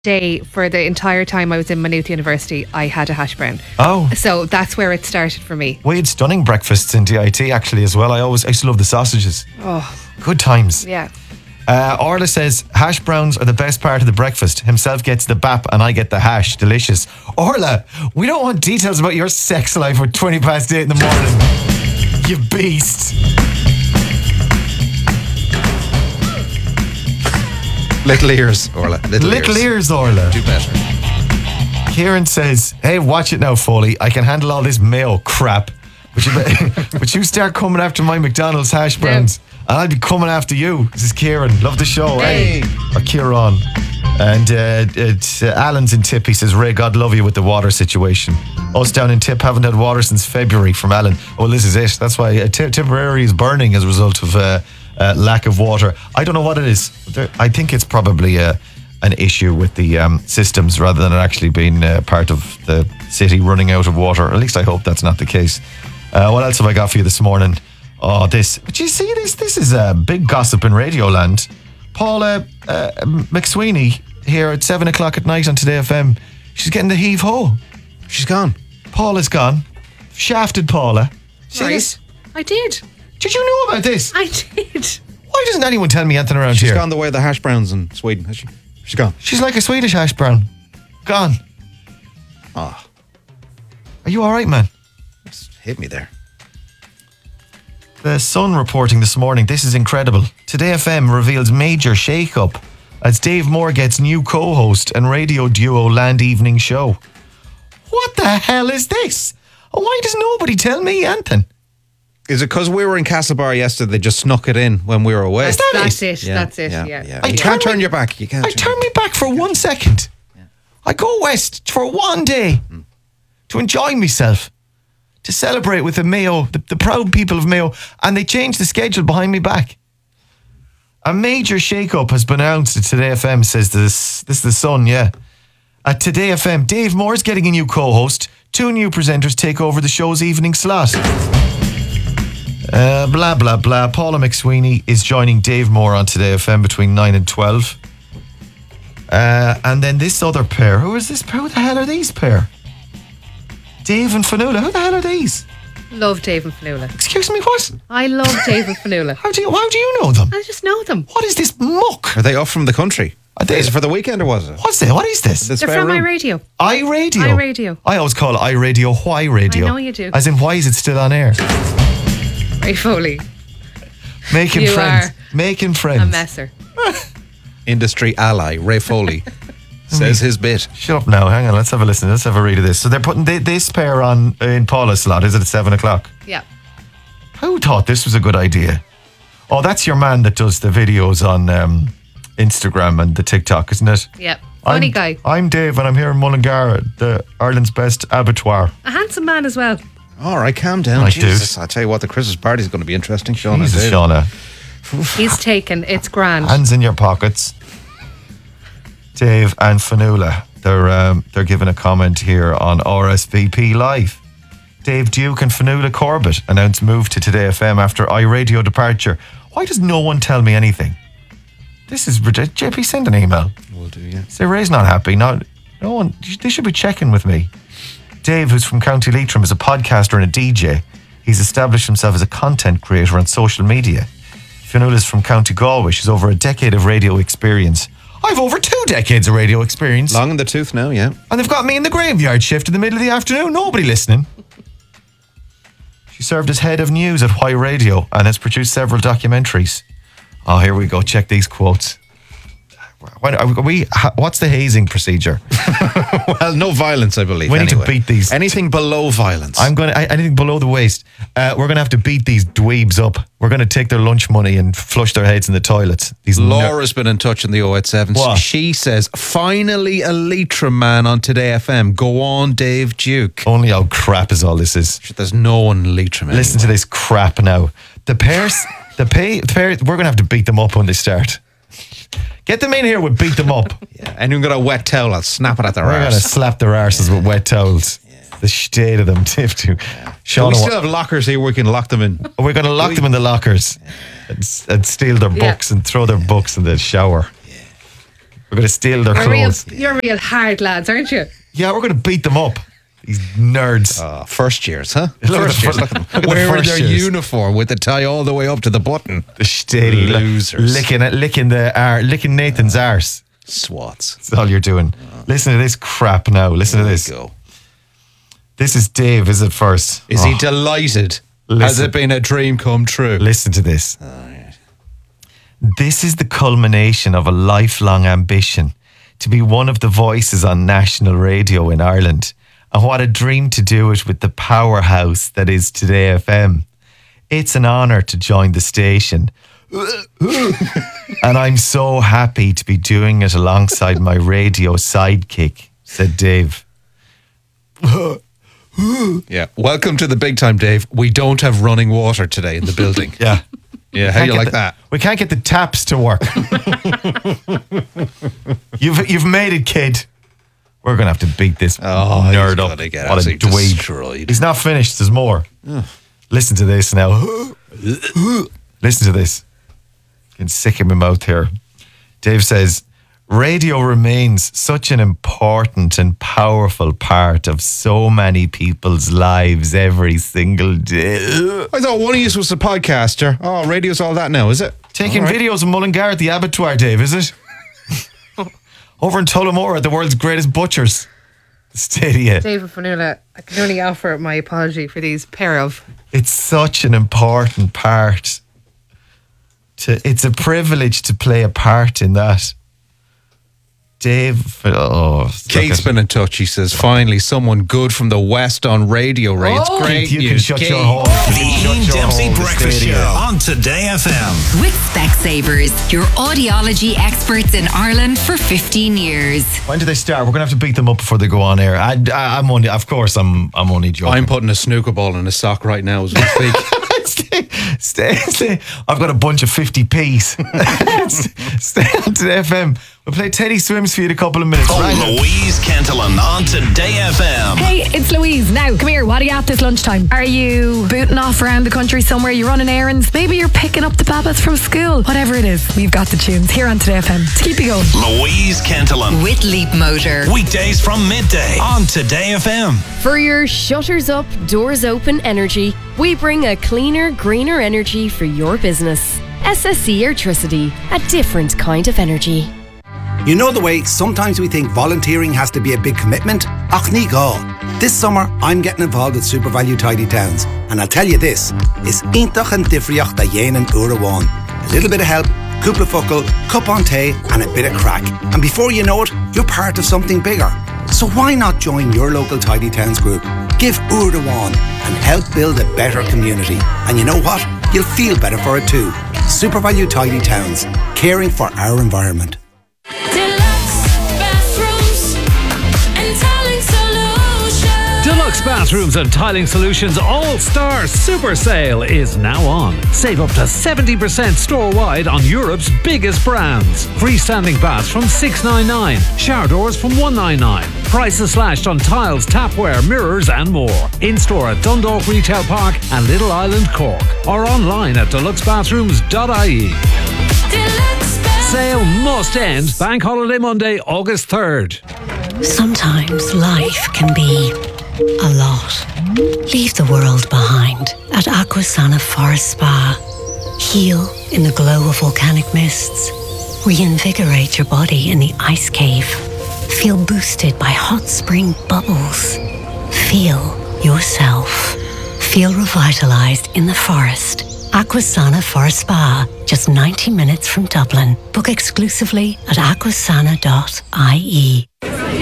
day for the entire time I was in Maynooth University, I had a hash brown. Oh. So that's where it started for me. We had stunning breakfasts in DIT actually as well. I used to love the sausages. Oh. Good times. Yeah. Orla says, hash browns are the best part of the breakfast. Himself gets the bap and I get the hash. Delicious. Orla, we don't want details about your sex life at 8:20 in the morning. You beast. Little ears, Orla. Little ears, Orla. Do better. Kieran says, hey, watch it now, Foley. I can handle all this mayo crap. But you start coming after my McDonald's hash browns. Yeah. And I'll be coming after you. This is Kieran. Love the show. Hey. Or Kieran. And it's Alan's in Tip. He says, Ray, God love you with the water situation. Us down in Tip haven't had water since February from Alan. Oh, this is it. That's why Tipperary is burning as a result of lack of water. I don't know what it is. I think it's probably an issue with the systems rather than it actually being part of the city running out of water. Or at least I hope that's not the case. What else have I got for you this morning? Oh, this. But you see this? This is a big gossip in Radioland. Paula McSweeney here at 7 o'clock at night on Today FM. She's getting the heave-ho. She's gone. Paula's gone. Shafted Paula. See Right. this? I did. Did you know about this? I did. Why doesn't anyone tell me anything around She's here? gone the way of the hash browns in Sweden, has she? She's gone. She's like a Swedish hash brown. Gone. Ah, Are you all right, man? just hit me there. The Sun reporting this morning, this is incredible. Today FM reveals major shake-up as Dave Moore gets new co-host and radio duo Land Evening Show. What the hell is this? Oh, why does nobody tell me anything? Is it because we were in Castlebar yesterday? They just snuck it in when we were away. Is that That's it? it. That's it. Yeah. I You turn can't turn me- your back. You can't. I turn me back for 1 second. I go west for one day to enjoy myself, to celebrate with the Mayo, the proud people of Mayo, and they changed the schedule behind me back. A major shake-up has been announced at Today FM, says this is the Sun, yeah. At Today FM, Dave Moore's getting a new co-host. 2 new presenters take over the show's evening slot. Blah, blah, blah. Paula McSweeney is joining Dave Moore on Today FM between 9 and 12. And then this other pair. Who is this pair? Who the hell are these pair? Dave and Fanula. Who the hell are these? Love Dave and Fanula. Excuse me, what? I love Dave and Fanula. How do you know them? I just know them. What is this muck? Are they off from the country? Are they- Is it for the weekend or was it? What's it? What is this? The They're spare from room? iRadio. iRadio. iRadio. I always call it iRadio. Why radio? I know you do. As in, why is it still on air? Ray Foley. Making You friends. are Making friends. A messer. Industry ally Ray Foley says his bit. Shut up now. Hang on. Let's have a listen. Let's have a read of this. So they're putting this pair on in Paula's slot. Is it at 7 o'clock? Yeah. Who thought this was a good idea? Oh, that's your man that does the videos on Instagram and the TikTok, isn't it? Yeah. Funny I'm, guy. I'm Dave and I'm here in Mullingar, the Ireland's best abattoir. A handsome man as well. All right, calm down. Right, Jesus, dude. I tell you what, the Christmas party is going to be interesting, Shauna. Jesus, David. Shauna. He's taken. It's grand. Hands in your pockets. Dave and Fanula. They're giving a comment here on RSVP Live. Dave Duke and Fanula Corbett announced move to Today FM after iRadio departure. Why does no one tell me anything? This is ridiculous. JP, send an email. Will do, yeah. Say Ray's not happy. No one. They should be checking with me. Dave, who's from County Leitrim, is a podcaster and a DJ. He's established himself as a content creator on social media. Fanula's from County Galway. She's over a decade of radio experience. I've over 2 decades of radio experience. Long in the tooth now, yeah. And they've got me in the graveyard shift in the middle of the afternoon. Nobody listening. She served as head of news at Why Radio and has produced several documentaries. Oh, here we go. Check these quotes. What's the hazing procedure? Well, no violence, I believe. We need to anyway. beat these. Anything below violence. Anything below the waist. We're going to have to beat these dweebs up. We're going to take their lunch money and flush their heads in the toilets. Laura's been in touch in the 087. What? She says, finally a Leitrim man on Today FM. Go on, Dave Duke. Only how crap is all this is. There's no one in Leitrim anyway. Listen to this crap now. The pair, we're going to have to beat them up when they start. Get them in here, we'll beat them up. Yeah. Anyone got a wet towel, I'll snap it at their We're going to arse. slap their arses with wet towels. The state of them, Tiff. We Shauna, still have lockers here we can lock them in. we're going to lock them in the lockers and steal their books and throw their books in the shower. We're going to steal their clothes. You're real hard lads, aren't you? Yeah, we're going to beat them up. These nerds. First years, huh? Look at First the years. fir- look at the Wearing first their years. uniform with the tie all the way up to the button. The steady Losers. licking Nathan's arse. Swats. That's all you're doing. Listen to this crap now. Listen to this. Go. This is Dave, is it first? Is he delighted? Has Listen. it been a dream come true? Listen to this. This is the culmination of a lifelong ambition to be one of the voices on national radio in Ireland. And what a dream to do it with the powerhouse that is Today FM. It's an honour to join the station. And I'm so happy to be doing it alongside my radio sidekick, said Dave. Yeah. Welcome to the big time, Dave. We don't have running water today in the building. Yeah. Yeah, how you like that? We can't get the taps to work. You've made it, kid. We're going to have to beat this nerd he's up. gonna get What a absolutely dweeb. destroyed. He's not finished. There's more. Listen to this now. Listen to this. Getting sick in my mouth here. Dave says, radio remains such an important and powerful part of so many people's lives every single day. I thought one of you was a podcaster. Oh, radio's all that now, is it? Taking All right. videos of Mullingar at the abattoir, Dave, is it? Over in Tullamore, the world's greatest butchers. Stadia. David Fanula, I can only offer my apology for these pair of. It's such an important part. It's a privilege to play a part in that. Dave, Kate's been in touch. She says, finally, someone good from the West on radio, Ray. It's great Kate, you can news. shut Kate. your hole. The Ian Dempsey Breakfast Show on Today FM. With Specsavers, your audiology experts in Ireland for 15 years. When do they start? We're going to have to beat them up before they go on air. I'm only, of course, I'm only joking. I'm putting a snooker ball in a sock right now as we speak. Stay. I've got a bunch of 50p's. Stay on to the FM. We'll play Teddy Swims for you in a couple of minutes. Right? Louise Cantillon on Today FM. Hey, it's Louise. Now, come here. What are you at this lunchtime? Are you booting off around the country somewhere? You're running errands? Maybe you're picking up the babbas from school. Whatever it is, we've got the tunes here on Today FM to keep you going. Louise Cantillon. With Leap Motor. Weekdays from midday on Today FM. For your shutters up, doors open energy, we bring a cleaner, greener energy for your business. SSE Airtricity, a different kind of energy. You know the way sometimes we think volunteering has to be a big commitment? Ach ní gá. This summer I'm getting involved with Super Value Tidy Towns, and I'll tell you this, is intach and difriocht da dhéanaan uair amháin. A little bit of help, cúpla focal, cup on tea and a bit of crack. And before you know it, you're part of something bigger. So why not join your local Tidy Towns group? Give uair amháin and help build a better community. And you know what? You'll feel better for it too. Super Value Tidy Towns, caring for our environment. Deluxe Bathrooms and Tiling Solutions All-Star Super Sale is now on. Save up to 70% store-wide on Europe's biggest brands. Freestanding baths from $699, shower doors from $199. Prices slashed on tiles, tapware, mirrors and more. In-store at Dundalk Retail Park and Little Island, Cork. Or online at deluxebathrooms.ie. Sale must end Bank Holiday Monday, August 3rd. Sometimes life can be a lot. Leave the world behind at Aquasana Forest Spa. Heal in the glow of volcanic mists. Reinvigorate your body in the ice cave. Feel boosted by hot spring bubbles. Feel yourself. Feel revitalized in the forest. Aquasana Forest Spa, just 90 minutes from Dublin. Book exclusively at aquasana.ie.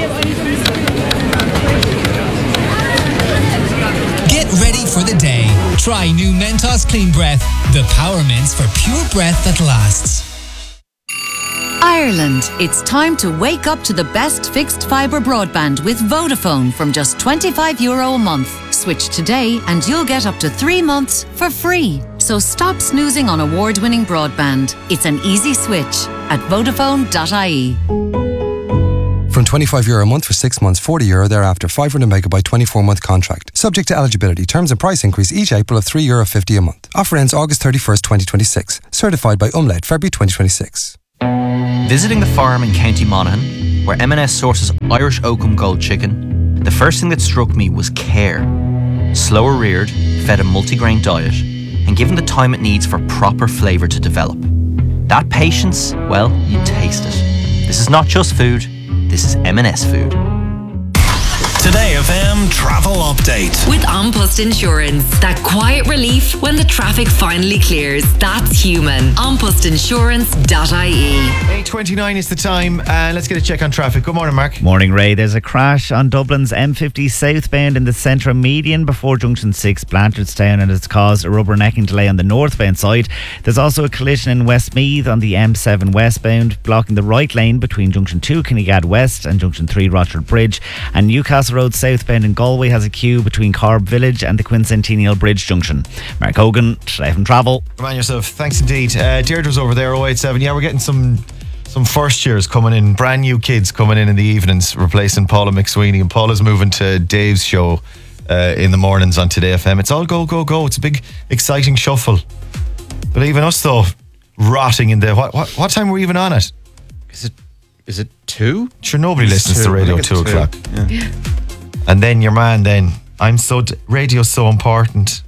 Get ready for the day. Try new Mentos Clean Breath, the power mints for pure breath that lasts. Ireland, it's time to wake up to the best fixed fibre broadband with Vodafone from just €25 a month. Switch today and you'll get up to 3 months for free. So stop snoozing on award-winning broadband. It's an easy switch at Vodafone.ie. From €25 a month for 6 months, €40 thereafter, 500 megabyte 24-month contract. Subject to eligibility. Terms and price increase each April of €3.50 a month. Offer ends August 31st, 2026. Certified by Umlaut, February 2026. Visiting the farm in County Monaghan, where M&S sources Irish Oakham Gold chicken, the first thing that struck me was care. Slower reared, fed a multigrain diet, and given the time it needs for proper flavour to develop. That patience, well, you taste it. This is not just food, this is M&S food. Today FM travel update. With An Post Insurance. That quiet relief when the traffic finally clears. That's human. AnPostInsurance.ie. 8:29 is the time, and let's get a check on traffic. Good morning, Mark. Morning, Ray. There's a crash on Dublin's M50 southbound in the central median before Junction 6 Blanchardstown, and it's caused a rubbernecking delay on the northbound side. There's also a collision in Westmeath on the M7 westbound, blocking the right lane between Junction 2 Kinnegad West and Junction 3 Rochford Bridge. And Newcastle Road southbound in Galway has a queue between Corb Village and the Quincentennial Bridge Junction. Mark Hogan, Today FM Travel. Come on yourself. Thanks indeed. Deirdre's over there, 087. Yeah, we're getting some first years coming in, brand new kids coming in the evenings, replacing Paula McSweeney. And Paula's moving to Dave's show in the mornings on Today FM. It's all go, go, go. It's a big, exciting shuffle. But even us, though, rotting in there. What time were we even on it? Is it 2? Sure, nobody listens to radio 2 o'clock. Yeah. And then your man, radio's so important.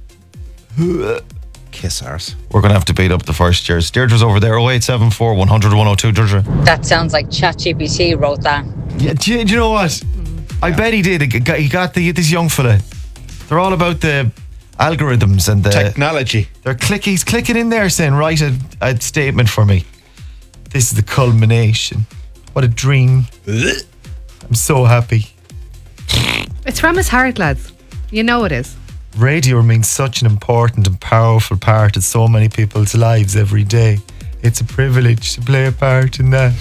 Kiss arse. We're going to have to beat up the first years. Deirdre's over there, 0874 100 102. Deirdre. That sounds like ChatGPT wrote that. Yeah, do you know what? I bet he did. He got this young fella. They're all about the algorithms and the technology. He's clicking in there saying, write a statement for me. This is the culmination. What a dream. I'm so happy. It's from his heart, lads. You know it is. Radio remains such an important and powerful part of so many people's lives every day. It's a privilege to play a part in that.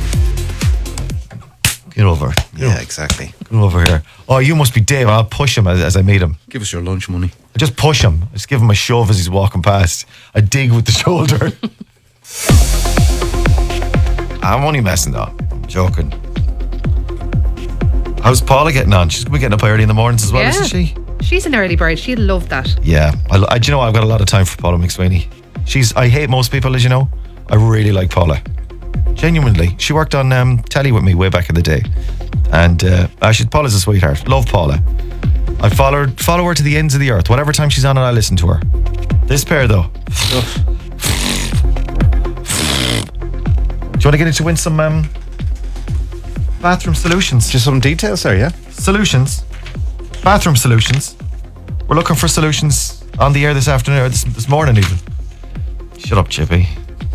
Get over. Exactly. Come over here. Oh, you must be Dave. I'll push him as I meet him. Give us your lunch money. I just push him. I just give him a shove as he's walking past. I dig with the shoulder. I'm only messing though. I'm joking. How's Paula getting on? She's going to be getting up early in the mornings as well, isn't she? She's an early bird. She'd love that. Yeah. Do you know, I've got a lot of time for Paula McSweeney. I hate most people, as you know. I really like Paula. Genuinely. She worked on telly with me way back in the day. And Paula's a sweetheart. Love Paula. I follow her to the ends of the earth. Whatever time she's on it, I listen to her. This pair, though. Do you want to get into win some bathroom solutions? Just some details there, yeah? Solutions. Bathroom solutions. We're looking for solutions on the air this afternoon, or this morning even. Shut up, Chippy.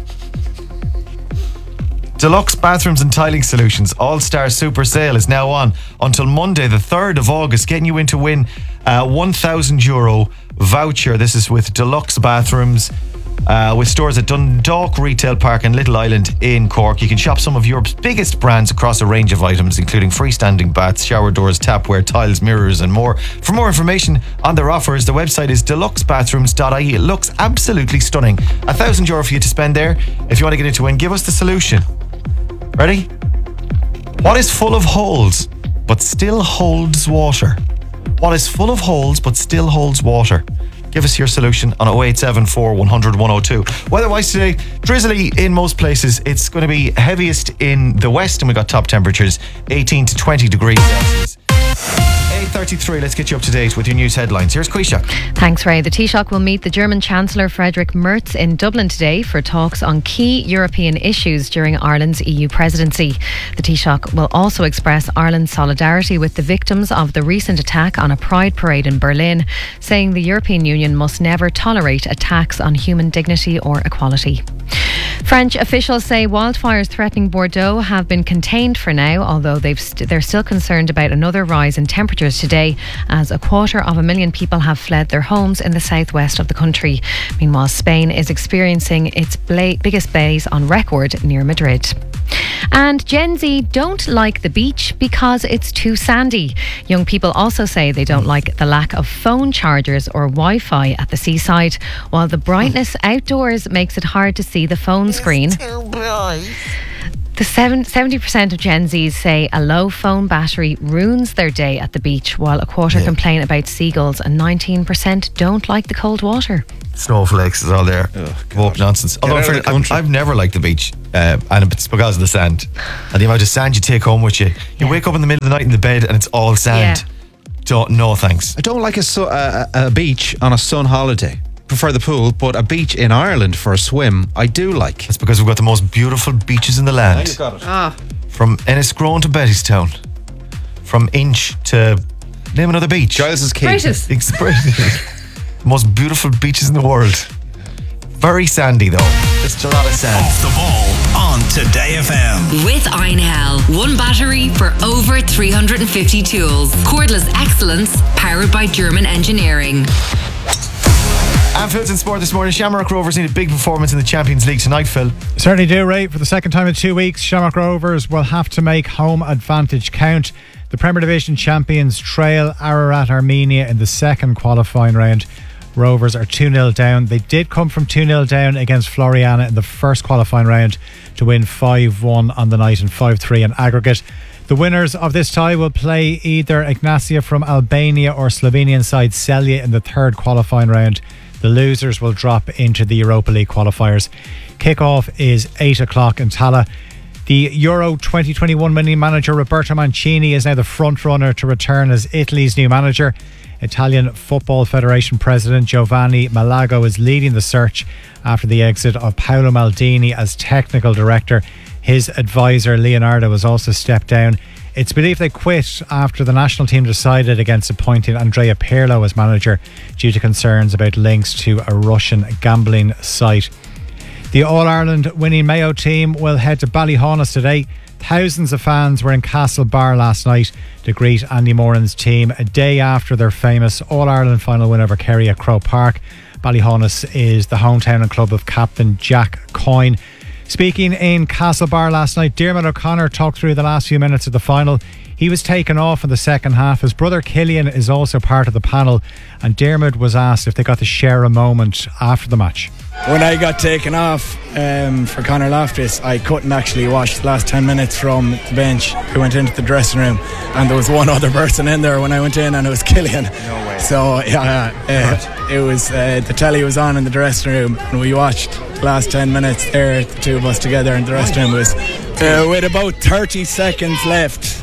Deluxe Bathrooms and Tiling Solutions All-Star Super Sale is now on until Monday the 3rd of August, getting you in to win a €1,000 voucher. This is with Deluxe Bathrooms, with stores at Dundalk Retail Park and Little Island in Cork. You can shop some of Europe's biggest brands across a range of items, including freestanding baths, shower doors, tapware, tiles, mirrors and more. For more information on their offers, the website is deluxebathrooms.ie. It looks absolutely stunning. €1,000 for you to spend there. If you want to get into win, give us the solution. Ready? What is full of holes but still holds water? What is full of holes but still holds water? Give us your solution on 0874 100 102. Weather-wise today, drizzly in most places. It's going to be heaviest in the west, and we've got top temperatures 18 to 20 degrees Celsius. 8:33, let's get you up to date with your news headlines. Here's Quisha. Thanks, Ray. The Taoiseach will meet the German Chancellor Friedrich Merz in Dublin today for talks on key European issues during Ireland's EU presidency. The Taoiseach will also express Ireland's solidarity with the victims of the recent attack on a pride parade in Berlin, saying the European Union must never tolerate attacks on human dignity or equality. French officials say wildfires threatening Bordeaux have been contained for now, although they're still concerned about another rise in temperatures today, as 250,000 people have fled their homes in the southwest of the country. Meanwhile, Spain is experiencing its biggest blaze on record near Madrid. And Gen Z don't like the beach because it's too sandy. Young people also say they don't like the lack of phone chargers or Wi-Fi at the seaside, while the brightness outdoors makes it hard to see the phone screen. The 70% of Gen Zs say a low phone battery ruins their day at the beach, while a quarter complain about seagulls and 19% don't like the cold water. Snowflakes is all there. Oh, nonsense. Although I've never liked the beach, and it's because of the sand and the amount of sand you take home with you. You wake up in the middle of the night in the bed and it's all sand. No thanks. I don't like a beach on a sun holiday. Prefer the pool, but a beach in Ireland for a swim, I do like. That's because we've got the most beautiful beaches in the land. Now you got it. From Enniscrone to Bettystown, from Inch to name another beach. Giles's Key. The most beautiful beaches in the world. Very sandy though. Just a lot of sand. Off the ball on Today FM. With Einhell. One battery for over 350 tools. Cordless excellence powered by German engineering. And Phil's in sport this morning. Shamrock Rovers need a big performance in the Champions League tonight, Phil. Certainly do, Ray. For the second time in 2 weeks, Shamrock Rovers will have to make home advantage count. The Premier Division champions trail Ararat Armenia in the second qualifying round. Rovers are 2-0 down. They did come from 2-0 down against Floriana in the first qualifying round to win 5-1 on the night and 5-3 in aggregate. The winners of this tie will play either Ignacia from Albania or Slovenian side Celje in the third qualifying round. The losers will drop into the Europa League qualifiers. Kick-off is 8 o'clock in Tala. The Euro 2021 winning manager Roberto Mancini is now the front runner to return as Italy's new manager. Italian Football Federation President Giovanni Malago is leading the search after the exit of Paolo Maldini as technical director. His advisor Leonardo has also stepped down. It's believed they quit after the national team decided against appointing Andrea Pirlo as manager due to concerns about links to a Russian gambling site. The All-Ireland winning Mayo team will head to Ballyhaunis today. Thousands of fans were in Castlebar last night to greet Andy Moran's team a day after their famous All-Ireland final win over Kerry at Croke Park. Ballyhaunis is the hometown and club of captain Jack Coyne. Speaking in Castlebar last night, Diarmuid O'Connor talked through the last few minutes of the final. He was taken off in the second half. His brother Killian is also part of the panel, and Diarmuid was asked if they got to share a moment after the match. When I got taken off for Conor Loftus, I couldn't actually watch the last 10 minutes from the bench. I went into the dressing room and there was one other person in there when I went in, and it was Killian. No way. So it was the telly was on in the dressing room and we watched the last 10 minutes there, the two of us together in the dressing room. Was with about 30 seconds left.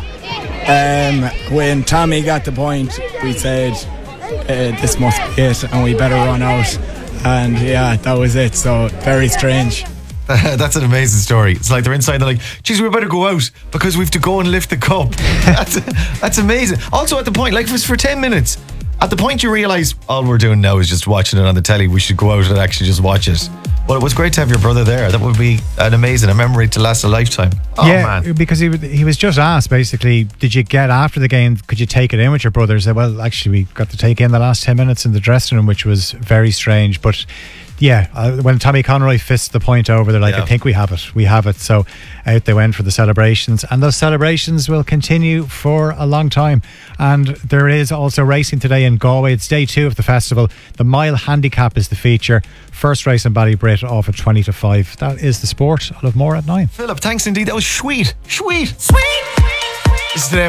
When Tommy got the point, we said this must be it and we better run out. And yeah, that was it. So very strange. That's an amazing story. It's like they're inside, they're like, geez, we better go out because we have to go and lift the cup. That's amazing. Also at the point, like if it was for 10 minutes, at the point you realise all we're doing now is just watching it on the telly, we should go out and actually just watch it. Well, it was great to have your brother there. That would be a memory to last a lifetime. Oh, yeah, man. Because he was just asked, basically, did you get after the game, could you take it in with your brother? He said, well, actually, we got to take in the last 10 minutes in the dressing room, which was very strange. But yeah, when Tommy Conroy fists the point over, they're like, I think we have it. So out they went for the celebrations, and those celebrations will continue for a long time. And there is also racing today in Galway. It's day 2 of the festival. The mile handicap is the feature. First race in Ballybrit off at 20 to 5. That is the sport. I'll have more at 9. Philip, thanks indeed. That was sweet. This is Today